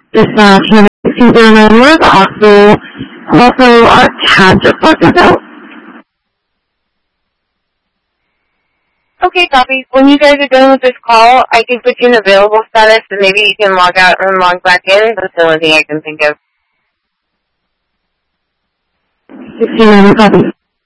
can see their numbers. Also our tab just logged out. Okay, copy. When you guys are done with this call, I can put you in available status, and maybe you can log out and log back in. That's the only thing I can think of. 16 copy.